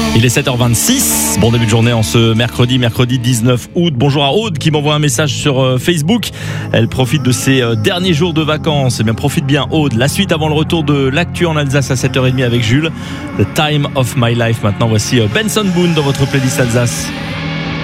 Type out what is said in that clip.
Il est 7h26, bon début de journée en ce mercredi 19 août. Bonjour à Aude qui m'envoie un message sur Facebook. Elle profite de ses derniers jours de vacances. Eh bien, profite bien Aude. La suite avant le retour de l'actu en Alsace à 7h30 avec Jules. The Time of My Life. Maintenant, voici Benson Boone dans votre playlist Alsace.